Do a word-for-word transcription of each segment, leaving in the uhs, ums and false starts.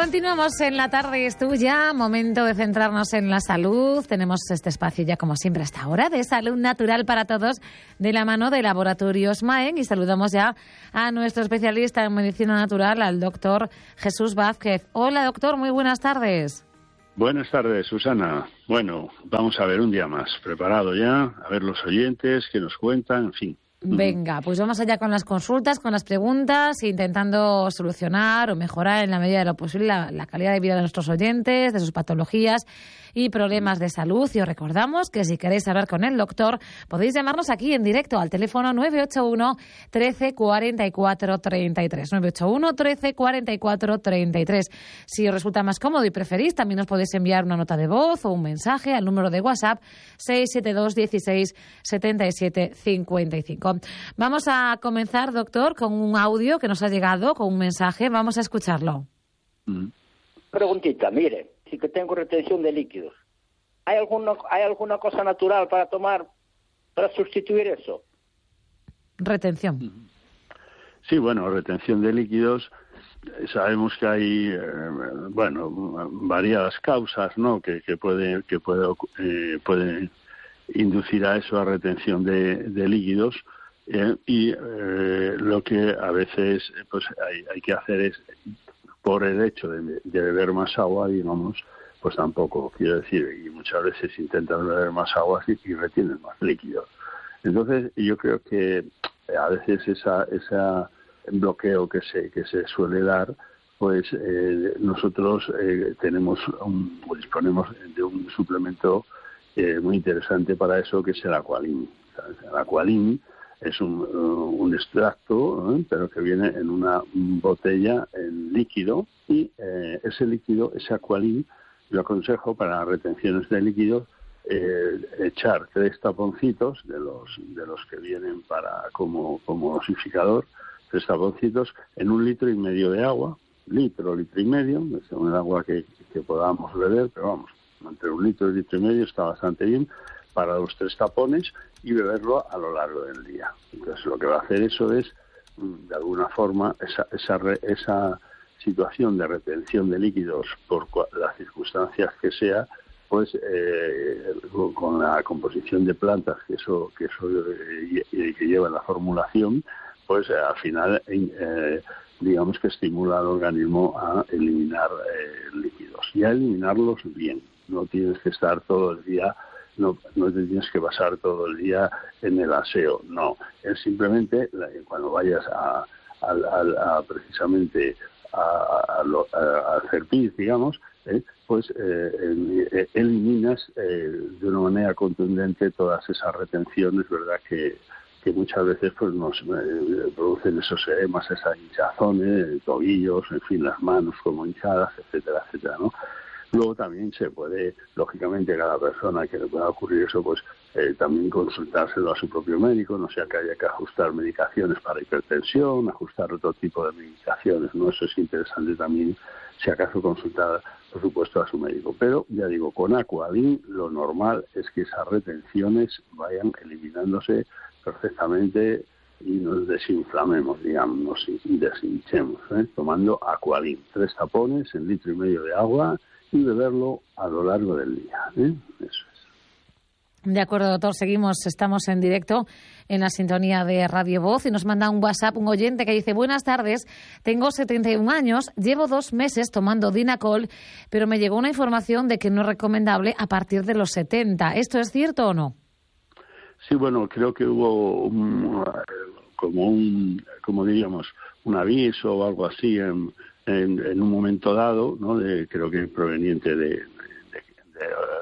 Continuamos en La Tarde es Tuya, momento de centrarnos en la salud. Tenemos este espacio ya como siempre hasta ahora de salud natural para todos de la mano de Laboratorios Maen y saludamos ya a nuestro especialista en medicina natural, al doctor Jesús Vázquez. Hola doctor, muy buenas tardes. Buenas tardes, Susana. Bueno, vamos a ver un día más, preparado ya, a ver los oyentes que nos cuentan, en fin. Venga, pues vamos allá con las consultas, con las preguntas, intentando solucionar o mejorar en la medida de lo posible la, la calidad de vida de nuestros oyentes, de sus patologías y problemas de salud. Y os recordamos que si queréis hablar con el doctor, podéis llamarnos aquí en directo al teléfono nueve ocho uno, trece, cuarenta y cuatro, treinta y tres. nueve ocho uno, trece, cuarenta y cuatro, treinta y tres. Si os resulta más cómodo y preferís, también os podéis enviar una nota de voz o un mensaje al número de WhatsApp seis siete dos, dieciséis, setenta y siete, cincuenta y cinco. Vamos a comenzar, doctor, con un audio que nos ha llegado, con un mensaje. Vamos a escucharlo. Preguntita, mire, sí que tengo retención de líquidos. ¿Hay alguna, ¿Hay alguna cosa natural para tomar, para sustituir eso? Retención. Sí, bueno, retención de líquidos. Sabemos que hay, eh, bueno, variadas causas, ¿no? Que, que puede, que puede, eh, puede inducir a eso, a retención de, de líquidos. Eh, y eh, lo que a veces pues hay, hay que hacer es, por el hecho de, de beber más agua, digamos, pues tampoco, quiero decir, y muchas veces intentan beber más agua y, y retienen más líquidos. Entonces, yo creo que a veces esa esa bloqueo que se que se suele dar, pues eh, nosotros eh, tenemos un, disponemos de un suplemento eh, muy interesante para eso, que es el Aqualin. El Aqualin es un, uh, un extracto, ¿eh? pero que viene en una botella en líquido, y eh, ese líquido, ese Aqualin, yo aconsejo para retenciones de líquidos eh, echar tres taponcitos de los de los que vienen para como como dosificador, tres taponcitos en un litro y medio de agua, litro, litro y medio, según el agua que, que podamos beber, pero vamos, entre un litro y litro y medio está bastante bien para los tres tapones, y beberlo a lo largo del día. Entonces lo que va a hacer eso es, de alguna forma, esa esa esa situación de retención de líquidos por las circunstancias que sea, pues eh, con la composición de plantas que eso que eso eh, que lleva en la formulación, pues eh, al final eh, digamos que estimula al organismo a eliminar eh, líquidos y a eliminarlos bien. No tienes que estar todo el día No, no te tienes que pasar todo el día en el aseo, no. Es simplemente cuando vayas a, a, a, a precisamente a, a, a, a hacer pis, digamos, eh, pues eh, eliminas eh, de una manera contundente todas esas retenciones, ¿verdad?, que, que muchas veces pues nos eh, producen esos edemas, esas hinchazones, tobillos, en fin, las manos como hinchadas, etcétera, etcétera, ¿no? Luego también se puede, lógicamente, cada persona que le pueda ocurrir eso, pues eh, también consultárselo a su propio médico, no sea que haya que ajustar medicaciones para hipertensión, ajustar otro tipo de medicaciones, ¿no? Eso es interesante también, si acaso consultar, por supuesto, a su médico. Pero, ya digo, con Aqualin lo normal es que esas retenciones vayan eliminándose perfectamente y nos desinflamemos, digamos, y deshinchemos, ¿eh? Tomando Aqualin, tres tapones en litro y medio de agua, y beberlo a lo largo del día, ¿eh? Eso es. De acuerdo, doctor. Seguimos, estamos en directo en la sintonía de Radio Voz y nos manda un WhatsApp un oyente que dice: buenas tardes, tengo setenta y un años, llevo dos meses tomando Dinacol, pero me llegó una información de que no es recomendable a partir de los setenta. ¿Esto es cierto o no? Sí, bueno, creo que hubo un, como un, como diríamos, un aviso o algo así en En, en un momento dado, ¿no? De, creo que proveniente de, de, de,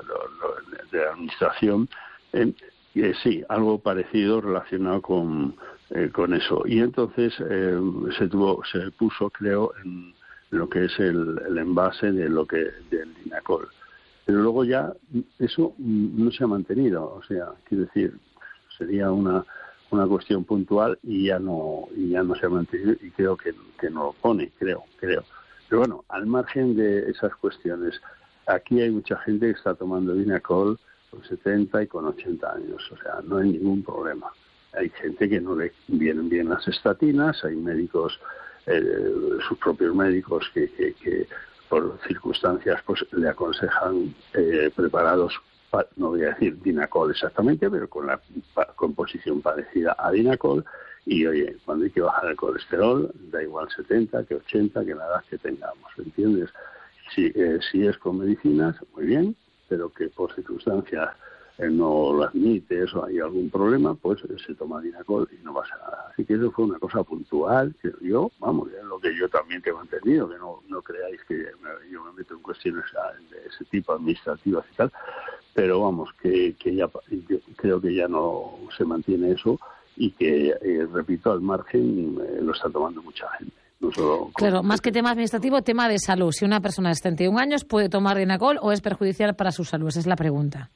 de, de la administración, eh, eh, sí, algo parecido relacionado con, eh, con eso. Y entonces eh, se tuvo, se puso, creo, en lo que es el, el envase de lo que del Dinacol. Pero luego ya eso no se ha mantenido, o sea, quiero decir, sería una una cuestión puntual y ya no y ya no se ha mantenido, y creo que, que no lo pone, creo, creo. Pero bueno, al margen de esas cuestiones, aquí hay mucha gente que está tomando Dinacol con setenta y con ochenta años, o sea, no hay ningún problema. Hay gente que no le vienen bien las estatinas, hay médicos, eh, sus propios médicos que, que, que por circunstancias, pues le aconsejan eh, preparados, no voy a decir Dinacol exactamente, pero con la pa, composición parecida a Dinacol. Y oye, cuando hay que bajar el colesterol, da igual setenta que ochenta, que la edad que tengamos, ¿entiendes? Si, eh, si es con medicinas, muy bien, pero que por circunstancias eh, no lo admites o hay algún problema, pues eh, se toma Dinacol y no pasa nada. Así que eso fue una cosa puntual, que yo, vamos, es lo que yo también tengo entendido, que no, no creáis que me, yo me meto en cuestiones de ese tipo administrativas y tal, pero vamos, que, que ya yo creo que ya no se mantiene eso y que, eh, repito, al margen eh, lo está tomando mucha gente. No solo claro, más que tema administrativo, tema de salud. Si una persona de setenta y un años puede tomar Dinacol o es perjudicial para su salud, esa es la pregunta.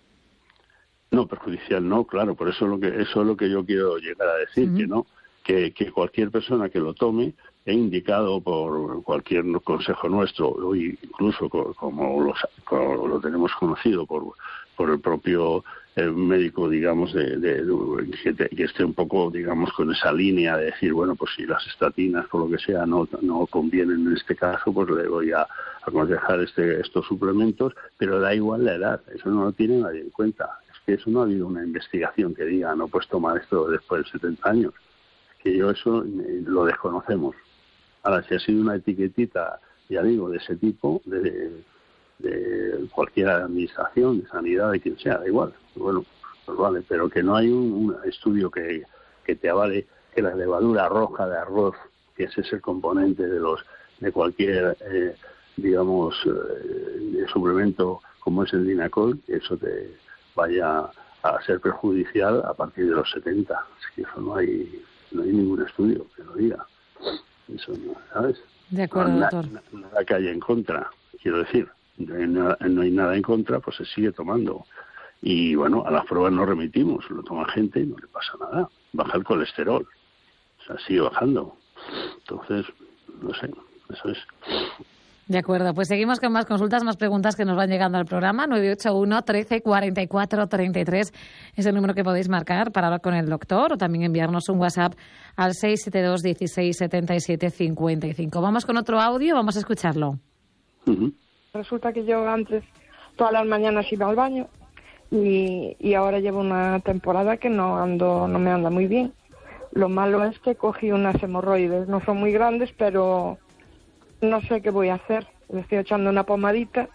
No, perjudicial no, claro, por eso es lo que eso es lo que yo quiero llegar a decir, uh-huh. que no, que, que cualquier persona que lo tome, he indicado por cualquier consejo nuestro, o incluso como lo, como lo tenemos conocido por por el propio eh, médico, digamos, de, de, de que, te, que esté un poco, digamos, con esa línea de decir, bueno, pues si las estatinas, por lo que sea, no no convienen en este caso, pues le voy a aconsejar este estos suplementos, pero da igual la edad, eso no lo tiene nadie en cuenta. Es que eso no ha habido una investigación que diga, no puedes tomar esto después de setenta años. Que yo eso lo desconocemos. Ahora, si ha sido una etiquetita, ya digo, de ese tipo, de, de cualquier administración, de sanidad, de quien sea, da igual. Bueno, pues vale, pero que no hay un, un estudio que, que te avale que la levadura roja de arroz, que ese es el componente de los de cualquier, eh, digamos, eh, suplemento como es el Dinacol, que eso te vaya a ser perjudicial a partir de los setenta. Es que eso no hay, no hay ningún estudio que lo diga. Eso no, ¿sabes? De acuerdo, no, doctor. Nada, nada que haya en contra, quiero decir. No hay, nada, no hay nada en contra, pues se sigue tomando. Y bueno, a las pruebas no remitimos, lo toma gente y no le pasa nada. Baja el colesterol, o sea, sigue bajando. Entonces, no sé, eso es. De acuerdo, pues seguimos con más consultas, más preguntas que nos van llegando al programa. nueve ocho uno, trece, cuarenta y cuatro, treinta y tres es el número que podéis marcar para hablar con el doctor o también enviarnos un WhatsApp al seis siete dos, dieciséis, setenta y siete, cincuenta y cinco. Vamos con otro audio, vamos a escucharlo. Uh-huh. Resulta que yo antes todas las mañanas iba al baño y, y ahora llevo una temporada que no ando, no me anda muy bien. Lo malo es que cogí unas hemorroides, no son muy grandes, pero no sé qué voy a hacer. Le estoy echando una pomadita.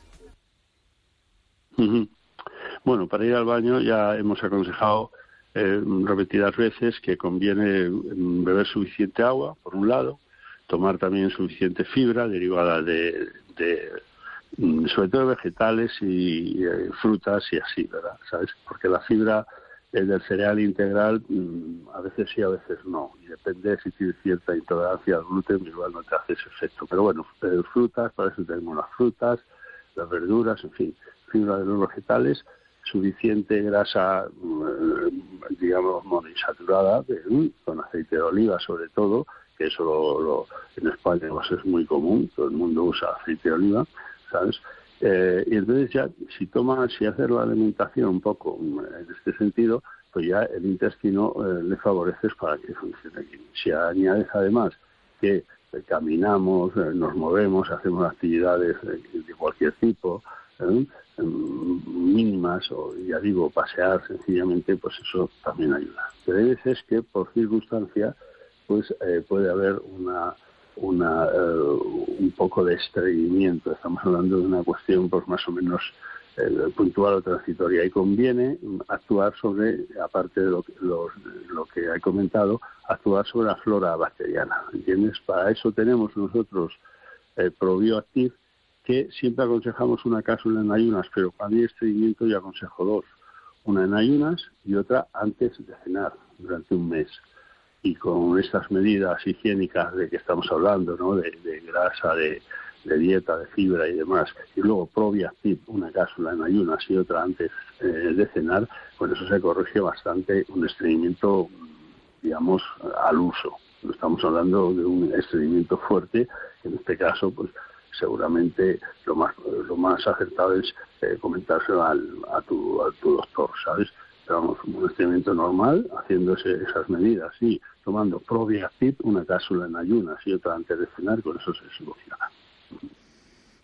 Uh-huh. Bueno, para ir al baño ya hemos aconsejado eh, repetidas veces que conviene beber suficiente agua, por un lado, tomar también suficiente fibra derivada de, de sobre todo de vegetales y, y eh, frutas y así, ¿verdad? ¿Sabes? Porque la fibra eh, del cereal integral mmm, a veces sí, a veces no. Y depende si tienes cierta intolerancia al gluten, igual no te hace ese efecto. Pero bueno, eh, frutas, para eso tenemos las frutas, las verduras, en fin, fibra de los vegetales, suficiente grasa, eh, digamos, monoinsaturada, eh, con aceite de oliva sobre todo, que eso lo, lo, en España pues, es muy común, todo el mundo usa aceite de oliva, ¿sabes? Eh, y entonces ya, si tomas, si haces la alimentación un poco en este sentido, pues ya el intestino eh, le favoreces para que funcione bien. Si añades además que eh, caminamos, eh, nos movemos, hacemos actividades de, de cualquier tipo, ¿eh? mínimas, o ya digo, pasear sencillamente, pues eso también ayuda. Pero hay veces que por circunstancia pues eh, puede haber una una uh, un poco de estreñimiento. Estamos hablando de una cuestión pues más o menos eh, puntual o transitoria, y conviene actuar sobre, aparte de lo, lo, lo que he comentado, actuar sobre la flora bacteriana, ¿entiendes? Para eso tenemos nosotros eh, ProBioActive, que siempre aconsejamos una cápsula en ayunas, pero cuando hay estreñimiento yo aconsejo dos, una en ayunas y otra antes de cenar, durante un mes. Y con estas medidas higiénicas de que estamos hablando, ¿no? De, de grasa, de, de dieta, de fibra y demás, y luego ProBioActive, una cápsula en ayunas y otra antes eh, de cenar, con eso se corrige bastante un estreñimiento, digamos, al uso. No estamos hablando de un estreñimiento fuerte, en este caso, pues seguramente lo más lo más acertado es eh, comentárselo al, a, tu, a tu doctor, ¿sabes? Vamos, un estreñimiento normal, haciéndose esas medidas y tomando ProBioActive, una cápsula en ayunas y otra antes de cenar, con eso se soluciona.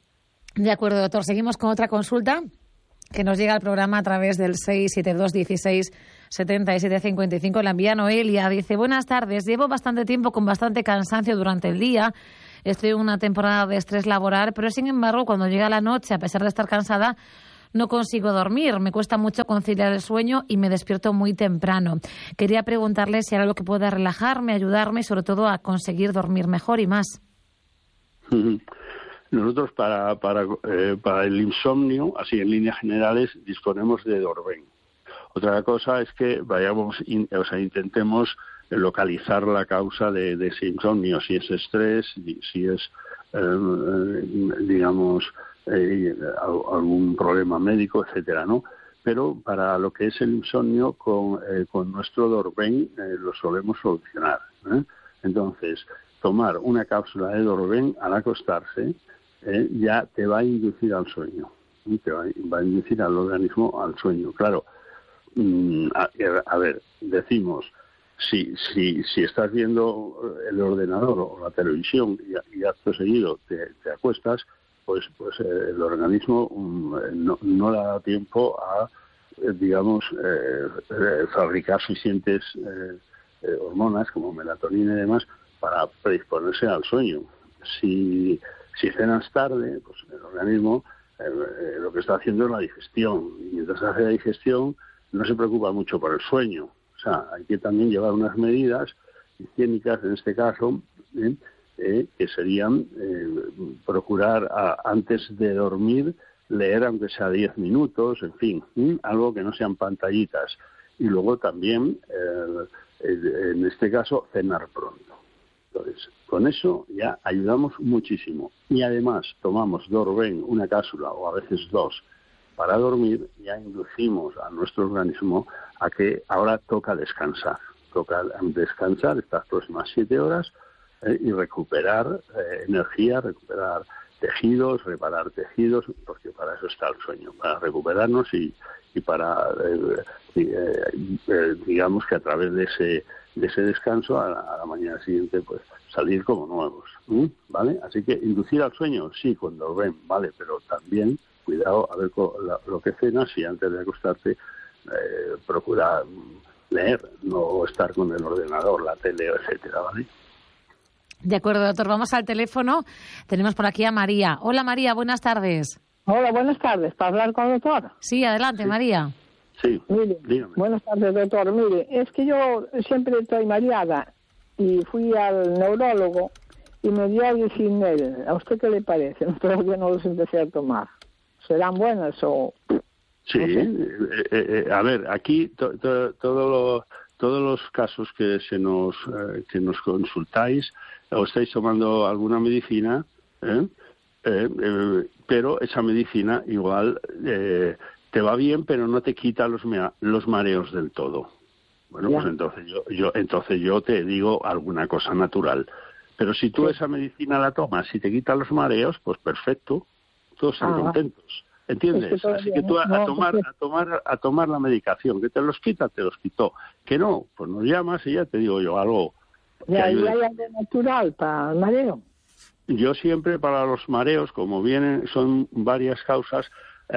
De acuerdo, doctor. Seguimos con otra consulta que nos llega al programa a través del seis siete dos, dieciséis, setenta y siete, cincuenta y cinco. La envía Noelia. Dice, buenas tardes. Llevo bastante tiempo con bastante cansancio durante el día. Estoy en una temporada de estrés laboral, pero sin embargo, cuando llega la noche, a pesar de estar cansada, no consigo dormir. Me cuesta mucho conciliar el sueño y me despierto muy temprano. Quería preguntarle si hay algo que pueda relajarme, ayudarme y sobre todo a conseguir dormir mejor y más. Nosotros para para eh, para el insomnio, así en líneas generales, disponemos de Dorben. Otra cosa es que vayamos, in, o sea, intentemos localizar la causa de, de ese insomnio, si es estrés, si es, eh, digamos, eh, algún problema médico, etcétera, ¿no? Pero para lo que es el insomnio, con, eh, con nuestro Dorben eh, lo solemos solucionar, ¿eh? Entonces, tomar una cápsula de Dorben al acostarse eh, ya te va a inducir al sueño, ¿eh? Te va, va a inducir al organismo al sueño. Claro, mm, a, a ver, decimos, si, si, si estás viendo el ordenador o la televisión y, y acto seguido te, te acuestas, pues pues eh, el organismo um, no, no le da tiempo a, eh, digamos, eh, eh, fabricar suficientes eh, eh, hormonas como melatonina y demás para predisponerse al sueño. Si, si cenas tarde, pues el organismo eh, eh, lo que está haciendo es la digestión. Y mientras hace la digestión no se preocupa mucho por el sueño. O sea, hay que también llevar unas medidas higiénicas, en este caso, ¿eh? Eh, que serían eh, procurar a, antes de dormir leer aunque sea diez minutos, en fin, ¿eh? Algo que no sean pantallitas. Y luego también, eh, eh, en este caso, cenar pronto. Entonces, con eso ya ayudamos muchísimo. Y además tomamos Dorben, una cápsula o a veces dos, para dormir, ya inducimos a nuestro organismo a que ahora toca descansar. Toca descansar estas próximas siete horas eh, y recuperar eh, energía, recuperar tejidos, reparar tejidos, porque para eso está el sueño, para recuperarnos y, y para, eh, eh, eh, digamos que a través de ese de ese descanso a la, a la mañana siguiente pues salir como nuevos, ¿eh? ¿Vale? Así que inducir al sueño, sí, cuando lo ven, vale, pero también cuidado a ver la, lo que cenas y antes de acostarte eh, procura leer, no estar con el ordenador, la tele, etcétera, ¿vale? De acuerdo, doctor. Vamos al teléfono. Tenemos por aquí a María. Hola, María, buenas tardes. Hola, buenas tardes. ¿Para hablar con el doctor? Sí, adelante, sí. María. Sí, mire, dígame. Buenas tardes, doctor. Mire, es que yo siempre estoy mareada y fui al neurólogo y me dio Allicinel. ¿A usted qué le parece? Todavía no los empecé a tomar. ¿Serán buenas o...? Sí, no sé. eh, eh, a ver, aquí to, to, todo lo, todos los casos que se nos eh, que nos consultáis, o estáis tomando alguna medicina, ¿eh? Eh, eh, pero esa medicina igual eh, te va bien, pero no te quita los mea, los mareos del todo. Bueno, ya. Pues entonces yo, yo entonces yo te digo alguna cosa natural. Pero si tú sí. esa medicina la tomas y te quita los mareos, pues perfecto, todos están ah, contentos. ¿Entiendes? Es que Así que tú a, a tomar a tomar a tomar la medicación, que te los quita, te los quitó. Que no, pues nos llamas y ya te digo yo algo. Ya, ¿y hay algo natural para el mareo? Yo siempre para los mareos, como vienen, son varias causas,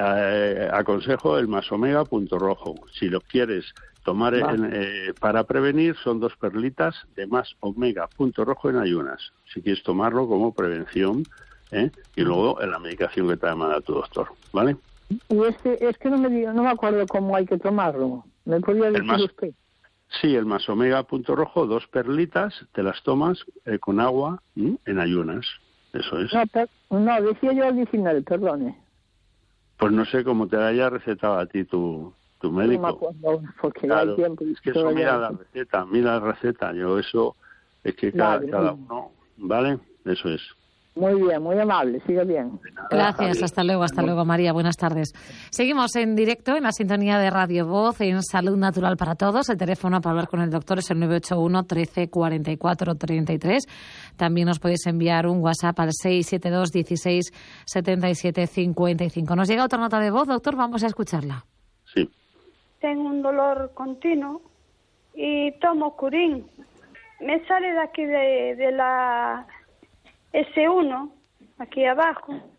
eh, aconsejo el más omega punto rojo. Si lo quieres tomar en, eh, para prevenir, son dos perlitas de más omega punto rojo en ayunas. Si quieres tomarlo como prevención, ¿eh? Y luego en la medicación que te ha mandado tu doctor, ¿vale? Y este, es que no me digo, no me acuerdo cómo hay que tomarlo. ¿Me podría decir más, usted? Sí, el más omega punto rojo, dos perlitas, te las tomas eh, con agua ¿eh? en ayunas, eso es. No, per, no decía yo Allicinel, perdone. Pues no sé cómo te haya recetado a ti tu, tu médico. No me acuerdo, porque claro, ya hay tiempo. Es que eso mira la receta, mira la receta, yo eso es que cada, vale, cada uno, ¿vale? Eso es. Muy bien, muy amable, sigue bien. Gracias, hasta luego, hasta luego, María, buenas tardes. Seguimos en directo en la sintonía de Radio Voz en Salud Natural para Todos. El teléfono para hablar con el doctor es el nueve ocho uno, trece, cuarenta y cuatro, treinta y tres. También nos podéis enviar un WhatsApp al seis siete dos, dieciséis, setenta y siete, cincuenta y cinco. Nos llega otra nota de voz, doctor, vamos a escucharla. Sí. Tengo un dolor continuo y tomo Curín. Me sale de aquí de, de la... ese uno, aquí abajo,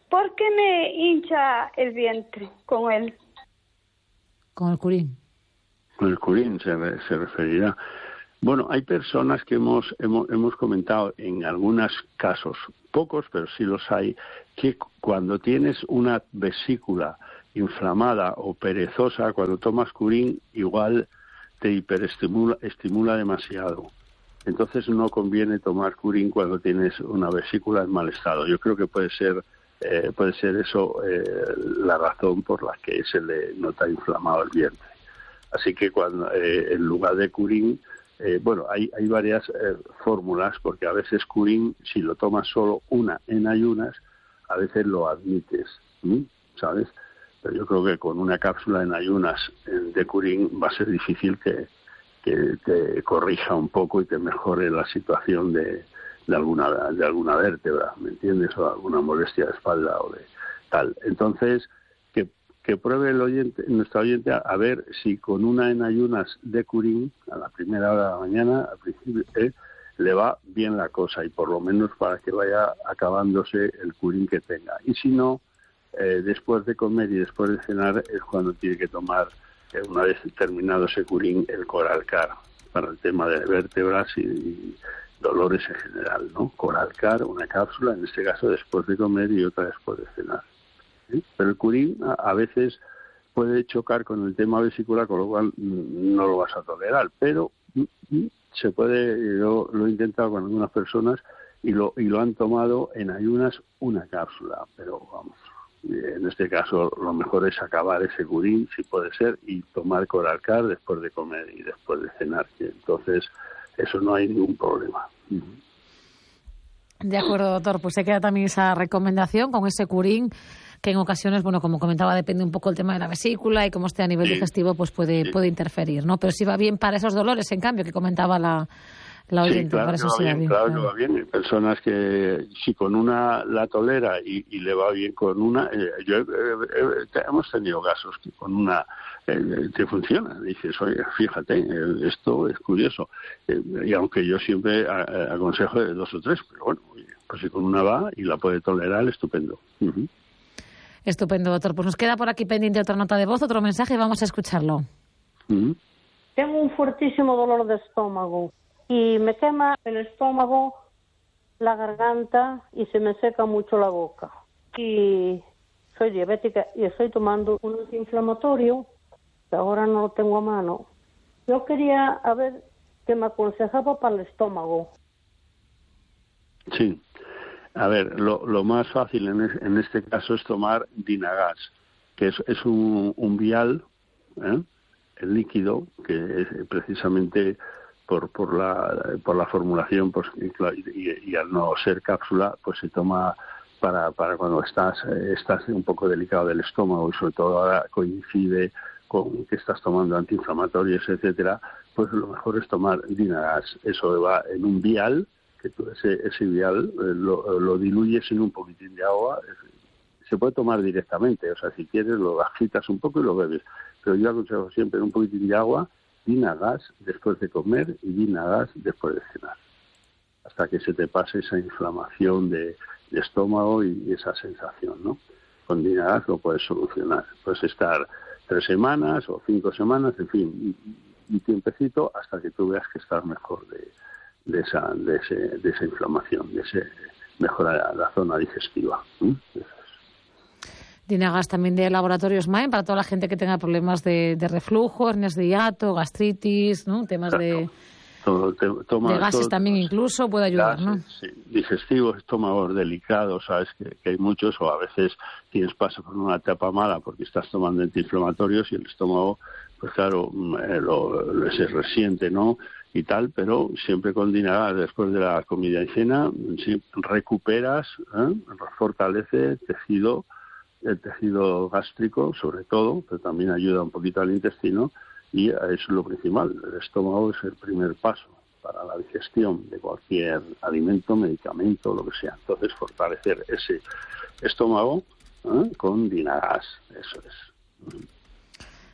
¿por qué me hincha el vientre con él? Con el curín. Con el curín se, se referirá. Bueno, hay personas que hemos, hemos hemos comentado en algunos casos, pocos, pero sí los hay, que cuando tienes una vesícula inflamada o perezosa, cuando tomas curín, igual te hiperestimula estimula demasiado. Entonces no conviene tomar curín cuando tienes una vesícula en mal estado. Yo creo que puede ser eh, puede ser eso eh, la razón por la que se le nota inflamado el vientre. Así que cuando eh, en lugar de curín, Eh, bueno, hay, hay varias eh, fórmulas, porque a veces curín, si lo tomas solo una en ayunas, a veces lo admites, ¿sí? ¿Sabes? Pero yo creo que con una cápsula en ayunas eh, de curín va a ser difícil que, que te corrija un poco y te mejore la situación de, de alguna de alguna vértebra, ¿me entiendes? O alguna molestia de espalda o de tal. Entonces, que que pruebe el oyente, nuestro oyente, a, a ver si con una en ayunas de curín, a la primera hora de la mañana, al principio, eh, le va bien la cosa, y por lo menos para que vaya acabándose el curín que tenga. Y si no, eh, después de comer y después de cenar es cuando tiene que tomar, eh, una vez terminado ese curín, el Coralcar, para el tema de vértebras y, y dolores en general, ¿no? Coralcar, una cápsula, en este caso después de comer y otra después de cenar. ¿Sí? Pero el curín a, a veces puede chocar con el tema vesicular, con lo cual no lo vas a tolerar, pero se puede, yo lo he intentado con algunas personas y lo y lo han tomado en ayunas una cápsula, pero vamos, en este caso lo mejor es acabar ese curín, si puede ser, y tomar Coralcar después de comer y después de cenar, que entonces eso no hay ningún problema. De acuerdo, doctor, pues se queda también esa recomendación con ese curín, que en ocasiones, bueno, como comentaba, depende un poco el tema de la vesícula y cómo esté a nivel sí. digestivo, pues puede sí. puede interferir, ¿no? Pero sí va bien para esos dolores, en cambio, que comentaba la, la oyente, sí, claro, para eso sí va bien, bien. Claro, claro que va bien. Hay personas que si con una la tolera y, y le va bien con una, eh, yo eh, eh, hemos tenido casos que con una eh, te funciona. Dices, oye, fíjate, eh, esto es curioso. Eh, y aunque yo siempre a, a, aconsejo de dos o tres, pero bueno, pues si con una va y la puede tolerar, estupendo. Uh-huh. Estupendo, doctor. Pues nos queda por aquí pendiente otra nota de voz, otro mensaje, y vamos a escucharlo. Uh-huh. Tengo un fuertísimo dolor de estómago y me quema el estómago, la garganta y se me seca mucho la boca. Y soy diabética y estoy tomando un antiinflamatorio, que ahora no lo tengo a mano. Yo quería a ver qué me aconsejaba para el estómago. Sí. A ver, lo, lo más fácil en, es, en este caso es tomar Dinagas, que es, es un, un vial, ¿eh? el líquido, que es precisamente por por la por la formulación, pues y, y al no ser cápsula, pues se toma para para cuando estás estás un poco delicado del estómago, y sobre todo ahora coincide con que estás tomando antiinflamatorios, etcétera, pues lo mejor es tomar Dinagas. Eso va en un vial, que tú ese, ese vial eh, lo, lo diluyes en un poquitín de agua. Se puede tomar directamente, o sea, si quieres lo agitas un poco y lo bebes, pero yo aconsejo siempre en un poquitín de agua, Dinagas después de comer y Dinagas después de cenar, hasta que se te pase esa inflamación de, de estómago y esa sensación, ¿no? Con Dinagas lo puedes solucionar. Puedes estar tres semanas o cinco semanas, en fin, un tiempecito hasta que tú veas que estás mejor de de esa de ese de esa inflamación, de ese mejora la zona digestiva. ¿Mm? Dinagas también de Laboratorios Main, para toda la gente que tenga problemas de, de reflujo, hernias de hiato, gastritis, ¿no? Temas de, todo, te, toma, de gases todo, también incluso puede ayudar, gases, ¿no? Sí, digestivos, estómagos delicados, sabes que, que hay muchos, o a veces tienes paso por una etapa mala porque estás tomando antiinflamatorios y el estómago, pues claro, eh, lo, lo, se resiente, ¿no? Y tal, pero siempre con Dinagas después de la comida y cena, sí, recuperas, ¿eh? fortalece el tejido, el tejido gástrico sobre todo, pero también ayuda un poquito al intestino, y eso es lo principal. El estómago es el primer paso para la digestión de cualquier alimento, medicamento, lo que sea. Entonces, fortalecer ese estómago, ¿eh? con Dinagas, eso es.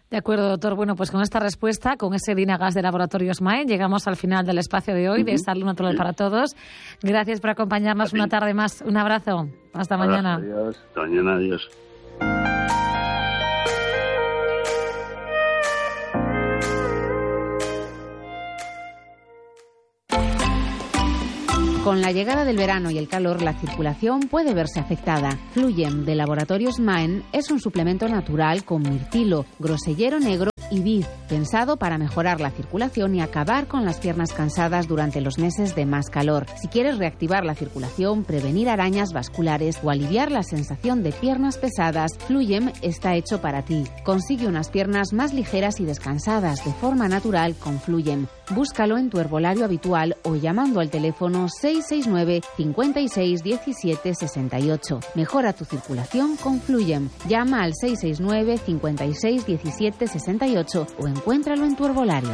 De acuerdo, doctor. Bueno, pues con esta respuesta, con ese Dinagas de Laboratorios Maen, llegamos al final del espacio de hoy, uh-huh. de Salud Natural sí. para Todos. Gracias por acompañarnos una tarde más. Un abrazo. Hasta abrazo, mañana. Adiós. Hasta mañana. Adiós. Con la llegada del verano y el calor, la circulación puede verse afectada. Fluyem de Laboratorios Maen es un suplemento natural con mirtilo, grosellero negro y vid, pensado para mejorar la circulación y acabar con las piernas cansadas durante los meses de más calor. Si quieres reactivar la circulación, prevenir arañas vasculares o aliviar la sensación de piernas pesadas, Fluyem está hecho para ti. Consigue unas piernas más ligeras y descansadas de forma natural con Fluyem. Búscalo en tu herbolario habitual o llamando al teléfono seis seis nueve, cinco seis, diecisiete, sesenta y ocho. Mejora tu circulación con Fluyem. Llama al seis seis nueve, cinco seis, diecisiete, sesenta y ocho o encuéntralo en tu herbolario.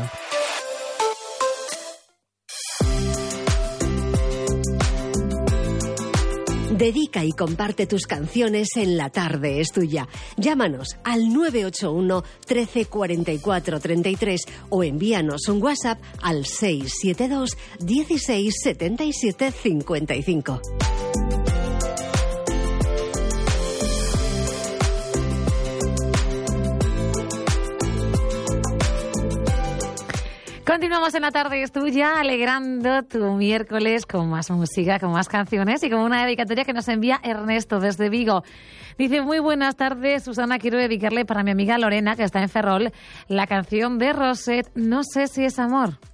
Dedica y comparte tus canciones en La Tarde es Tuya. Llámanos al nueve ocho uno, trece, cuarenta y cuatro, treinta y tres o envíanos un WhatsApp al seis siete dos, dieciséis, setenta y siete, cincuenta y cinco. Continuamos en La Tarde es Tuya, alegrando tu miércoles con más música, con más canciones y con una dedicatoria que nos envía Ernesto desde Vigo. Dice, muy buenas tardes, Susana, quiero dedicarle para mi amiga Lorena, que está en Ferrol, la canción de Roset, No sé si es amor.